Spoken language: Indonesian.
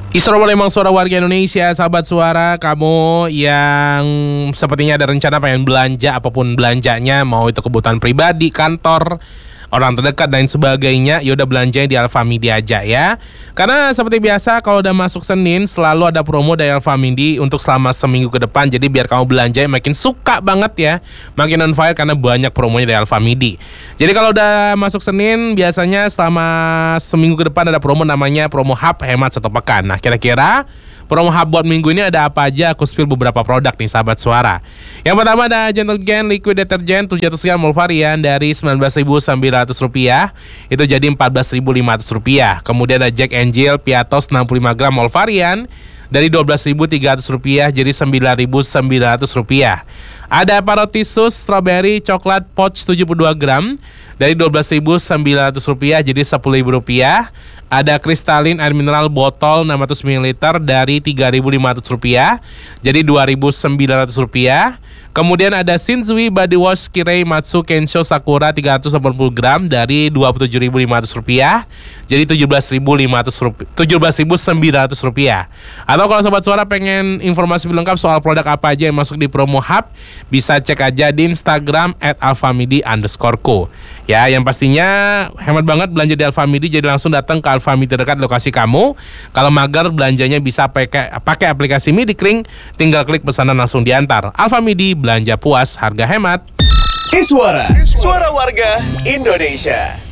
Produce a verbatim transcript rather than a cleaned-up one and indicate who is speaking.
Speaker 1: Isra memang suara warga Indonesia, sahabat suara, kamu yang sepertinya ada rencana pengen belanja apapun belanjanya, mau itu kebutuhan pribadi, kantor, orang terdekat dan sebagainya, yaudah belanjanya di Alfamidi aja ya. Karena seperti biasa kalau udah masuk Senin selalu ada promo dari Alfamidi untuk selama seminggu ke depan. Jadi biar kamu belanjanya makin suka banget ya, makin on fire karena banyak promonya dari Alfamidi. Jadi kalau udah masuk Senin biasanya selama seminggu ke depan ada promo namanya promo Hub Hemat Satu Pekan. Nah kira-kira promo Hub buat minggu ini ada apa aja? Aku spill beberapa produk nih sahabat suara. Yang pertama ada Gentlegen Liquid Detergent tujuh ratus gram mol varian dari sembilan belas ribu sembilan ratus rupiah itu jadi empat belas ribu lima ratus rupiah. Kemudian ada Jack and Jill Piatos enam puluh lima gram mol varian dari dua belas ribu tiga ratus rupiah jadi sembilan ribu sembilan ratus rupiah. Ada Parotisus Strawberry Coklat Pouch tujuh puluh dua gram dari dua belas ribu sembilan ratus rupiah jadi sepuluh ribu rupiah. Ada Kristalin air mineral botol enam ratus mililiter dari tiga ribu lima ratus rupiah jadi dua ribu sembilan ratus rupiah. Kemudian ada Shinzui Body Wash Kirei Matsu Kensho Sakura tiga ratus delapan puluh gram dari dua puluh tujuh ribu lima ratus rupiah jadi tujuh belas ribu lima ratus rupiah, tujuh belas ribu sembilan ratus rupiah. Atau kalau sobat suara pengen informasi lebih lengkap soal produk apa aja yang masuk di promo Hub, bisa cek aja di Instagram at alfamidi underscore co. Ya, yang pastinya hemat banget belanja di Alfamidi, jadi langsung datang ke Alfamidi terdekat lokasi kamu. Kalau mager belanjanya bisa pakai pakai aplikasi Midikring, tinggal klik pesanan langsung diantar. Alfamidi, belanja puas, harga hemat.
Speaker 2: Iswara, suara warga Indonesia.